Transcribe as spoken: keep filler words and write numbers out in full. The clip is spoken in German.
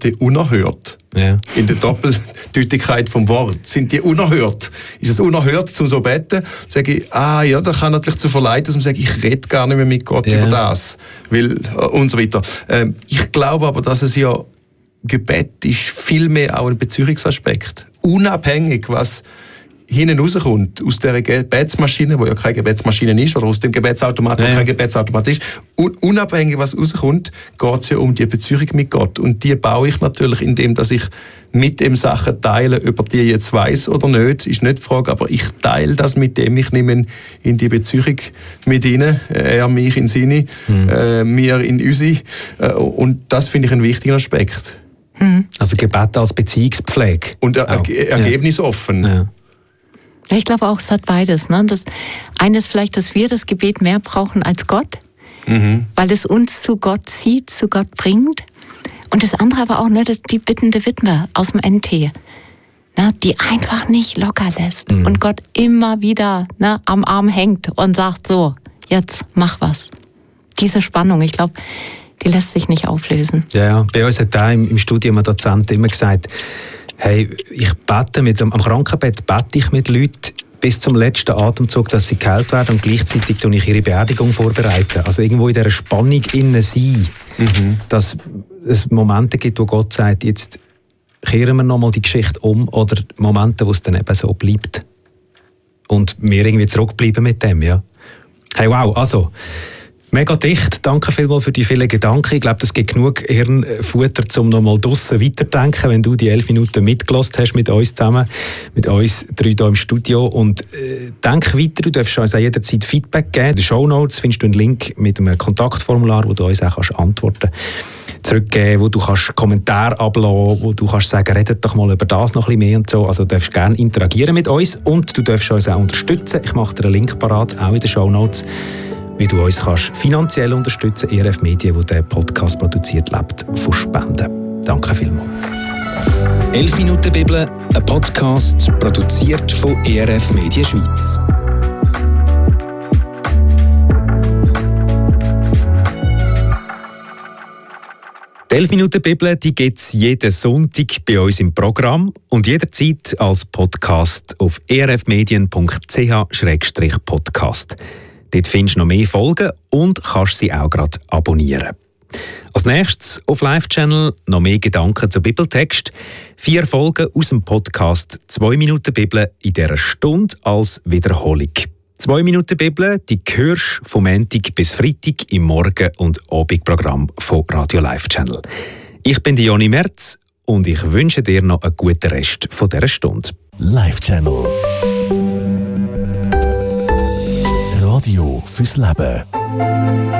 die unerhört? Ja. In der Doppeldeutigkeit vom Wort. Sind die unerhört? Ist es unerhört, zum so beten? Sage ich, ah ja, das kann natürlich zu verleiten, dass man sagt, ich rede gar nicht mehr mit Gott ja. über das. Weil, und so weiter. Ähm, ich glaube aber, dass es ja, Gebet ist vielmehr auch ein Beziehungsaspekt. Unabhängig, was hinten rauskommt, aus dieser Gebetsmaschine, wo ja keine Gebetsmaschine ist, oder aus dem Gebetsautomat, wo ja. kein Gebetsautomat ist, un- unabhängig, was rauskommt, geht es ja um die Beziehung mit Gott. Und die baue ich natürlich, indem dass ich mit dem Sachen teile, ob er die jetzt weiss oder nicht, ist nicht die Frage, aber ich teile das mit dem, ich nehme ihn in die Beziehung mit ihnen, er mich in seine, mhm. äh, wir in unsere. Äh, und das finde ich einen wichtigen Aspekt. Mhm. Also Gebet als Beziehungspflege. Und er- er- ergebnisoffen. Ja. Ja. Ich glaube auch, es hat beides. Ne? Das eine ist vielleicht, dass wir das Gebet mehr brauchen als Gott, mhm. weil es uns zu Gott zieht, zu Gott bringt. Und das andere aber auch, ne, das die bittende Witwe aus dem N T, ne, die einfach nicht locker lässt mhm. und Gott immer wieder ne, am Arm hängt und sagt so, jetzt mach was. Diese Spannung, ich glaube, die lässt sich nicht auflösen. Ja, ja. Bei uns hat da im, im Studium ein Dozent immer gesagt, hey, ich bete mit dem, am Krankenbett bete ich mit Leuten bis zum letzten Atemzug, dass sie geheilt werden und gleichzeitig tue ich ihre Beerdigung vorbereiten. Also irgendwo in dieser Spannung innen sein, mhm. dass es Momente gibt, wo Gott sagt, jetzt kehren wir nochmal die Geschichte um, oder Momente, wo es dann eben so bleibt. Und wir irgendwie zurückbleiben mit dem, ja. Hey, wow, also mega dicht. Danke vielmals für die vielen Gedanken. Ich glaube, es gibt genug Hirnfutter, um noch mal draussen weiterzudenken, wenn du die elf Minuten mitgelassen hast mit uns zusammen, mit uns drei hier im Studio. Und äh, denk weiter, du darfst uns auch jederzeit Feedback geben. In den Shownotes findest du einen Link mit einem Kontaktformular, wo du uns auch kannst Antworten zurückgeben, wo du kannst Kommentare ablassen, wo du kannst sagen, redet doch mal über das noch ein bisschen mehr und so. Also du darfst gerne interagieren mit uns und du darfst uns auch unterstützen. Ich mache dir einen Link parat, auch in den Shownotes, wie du uns kannst finanziell unterstützen kannst. E R F Medien, die diesen Podcast produziert, lebt von Spenden. Danke vielmals. elf Minuten Bibel, ein Podcast produziert von E R F Medien Schweiz. Die elf Minuten Bibel gibt es jeden Sonntag bei uns im Programm und jederzeit als Podcast auf e r f medien punkt c h schrägstrich podcast. Dort findest du noch mehr Folgen und kannst sie auch gerade abonnieren. Als nächstes auf Live-Channel noch mehr Gedanken zum Bibeltext. Vier Folgen aus dem Podcast «Zwei Minuten Bibel» in dieser Stunde als Wiederholung. «Zwei Minuten Bibel», die hörst du vom Montag bis Freitag im Morgen- und Abendprogramm von Radio Live-Channel. Ich bin Joni Merz und ich wünsche dir noch einen guten Rest von dieser Stunde. Live-Channel. Radio fürs Leben.